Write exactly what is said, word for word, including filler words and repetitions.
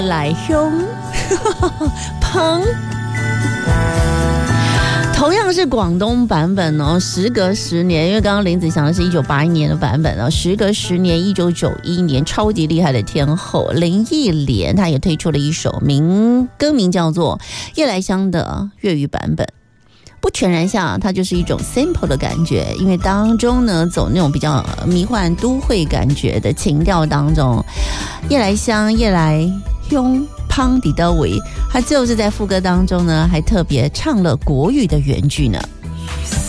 来凶砰。同样是广东版本哦，时隔十年，因为刚刚林子祥的是一九八一年的版本哦，时隔十年，一九九一年，超级厉害的天后林忆莲，她也推出了一首名歌名叫做《夜来香》的粤语版本。不全然像，它就是一种 simple 的感觉，因为当中呢走那种比较迷幻都会感觉的情调当中，夜来香，夜来凶。胖迪的维，他最后是在副歌当中呢，还特别唱了国语的原句呢。